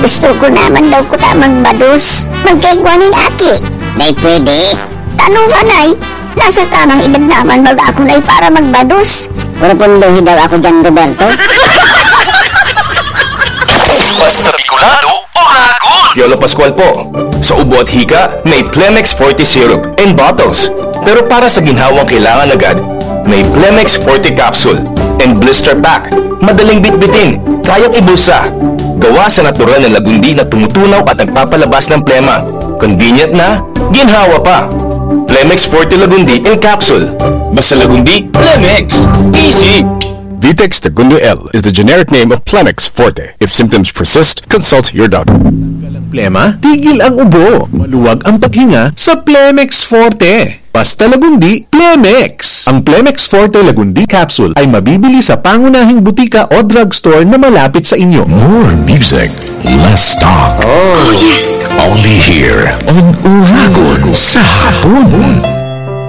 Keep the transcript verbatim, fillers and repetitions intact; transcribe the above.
Gusto ko naman daw ko tamang badus. Magkaigwanin aki. Nay pwede. Tanong nga nay, nasa tamang edad naman mag ako nay para magbadus. Purapunduhi daw ako dyan, Roberto. Mas sa Bicolano, Uragon! Yolo Pascual po. Sa ubo at hika, may Plemex Forte Syrup in bottles. Pero para sa ginhawang kailangan agad, may Plemex Forte Capsule and Blister Pack. Madaling bitbitin, kayang ibulsa. Gawa sa natural na lagundi na tumutunaw at nagpapalabas ng plema. Convenient na, ginhawa pa. Plemex Forte Lagundi in Capsule. Basta lagundi, Plemex. Easy! Vitex Segundo L is the generic name of Plemex Forte. If symptoms persist, consult your doctor. Plema, tigil ang ubo. Maluwag ang paghinga sa Plemex Forte. Basta lagundi, Plemex. Ang Plemex Forte Lagundi Capsule ay mabibili sa pangunahing butika o drugstore na malapit sa inyo. More music, less talk. Oh, yes! Only here on Uragon sa hapon.